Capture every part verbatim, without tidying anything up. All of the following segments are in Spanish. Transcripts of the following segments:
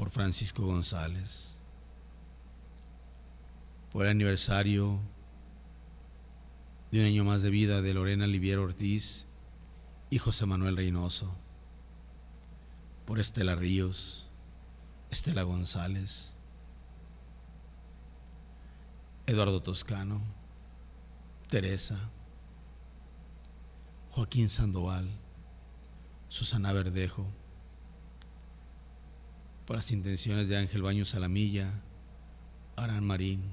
por Francisco González, por el aniversario de un año más de vida de Lorena Liviero Ortiz y José Manuel Reynoso, por Estela Ríos, Estela González, Eduardo Toscano, Teresa, Joaquín Sandoval, Susana Verdejo, por las intenciones de Ángel Baños Salamilla, Aran Marín.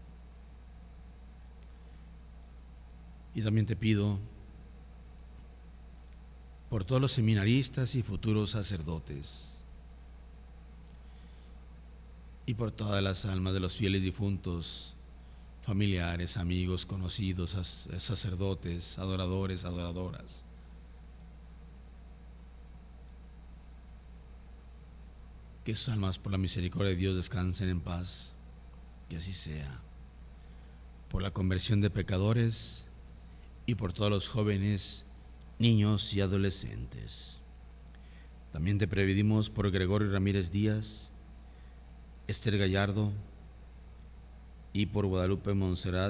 Y también te pido por todos los seminaristas y futuros sacerdotes, y por todas las almas de los fieles difuntos, familiares, amigos, conocidos, sacerdotes, adoradores, adoradoras. Que sus almas, por la misericordia de Dios, descansen en paz, que así sea. Por la conversión de pecadores y por todos los jóvenes, niños y adolescentes. También te pedimos por Gregorio Ramírez Díaz, Esther Gallardo y por Guadalupe Montserrat.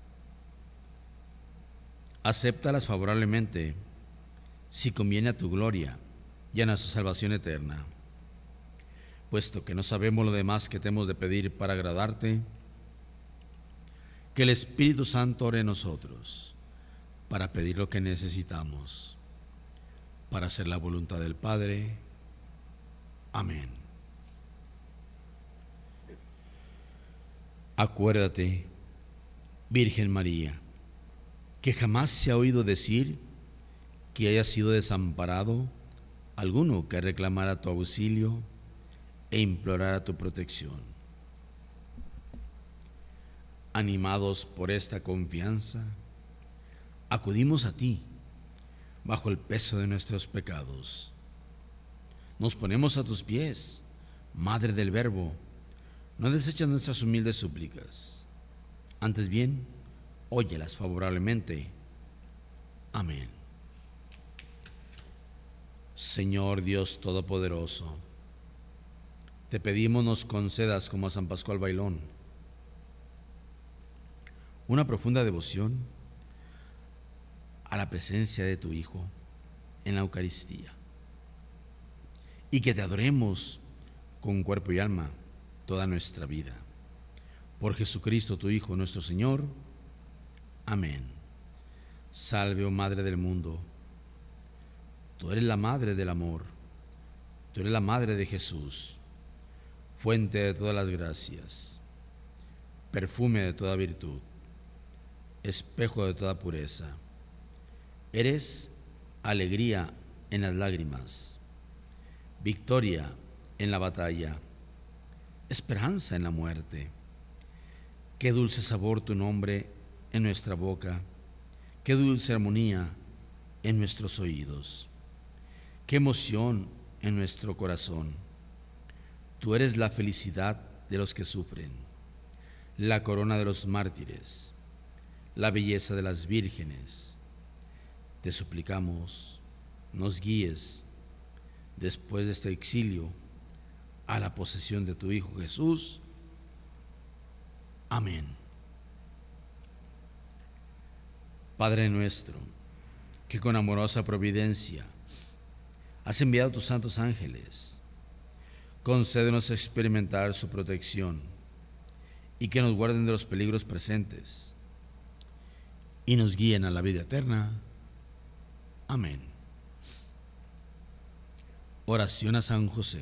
Acéptalas favorablemente, si conviene a tu gloria y a nuestra salvación eterna. Puesto que no sabemos lo demás que te hemos de pedir para agradarte, que el Espíritu Santo ore en nosotros para pedir lo que necesitamos, para hacer la voluntad del Padre. Amén. Acuérdate, Virgen María, que jamás se ha oído decir que haya sido desamparado alguno que reclamara tu auxilio e implorara tu protección. Animados por esta confianza, acudimos a ti bajo el peso de nuestros pecados. Nos ponemos a tus pies, Madre del Verbo. No desechas nuestras humildes súplicas, antes bien, óyelas favorablemente. Amén. Señor Dios Todopoderoso, te pedimos nos concedas como a San Pascual Bailón una profunda devoción a la presencia de tu Hijo en la Eucaristía, y que te adoremos con cuerpo y alma toda nuestra vida. Por Jesucristo tu Hijo nuestro Señor. Amén. Salve, oh Madre del mundo, tú eres la Madre del amor, tú eres la Madre de Jesús, fuente de todas las gracias, perfume de toda virtud, espejo de toda pureza. Eres alegría en las lágrimas, victoria en la batalla, esperanza en la muerte. Qué dulce sabor tu nombre en nuestra boca, qué dulce armonía en nuestros oídos, qué emoción en nuestro corazón. Tú eres la felicidad de los que sufren, la corona de los mártires, la belleza de las vírgenes. Te suplicamos, nos guíes después de este exilio a la posesión de tu Hijo Jesús. Amén. Padre nuestro, que con amorosa providencia has enviado tus santos ángeles, concédenos experimentar su protección y que nos guarden de los peligros presentes y nos guíen a la vida eterna. Amén. Oración a San José.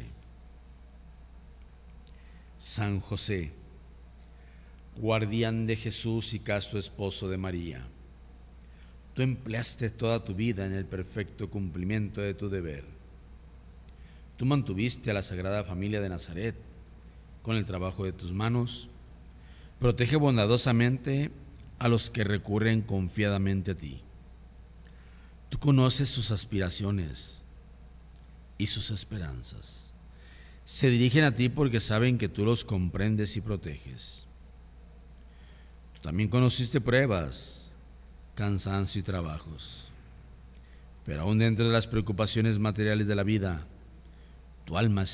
San José, guardián de Jesús y casto esposo de María, tú empleaste toda tu vida en el perfecto cumplimiento de tu deber. Tú mantuviste a la Sagrada Familia de Nazaret con el trabajo de tus manos. Protege bondadosamente a los que recurren confiadamente a ti. Tú conoces sus aspiraciones y sus esperanzas. Se dirigen a ti porque saben que tú los comprendes y proteges. Tú también conociste pruebas, cansancio y trabajos, pero aún dentro de las preocupaciones materiales de la vida, tu alma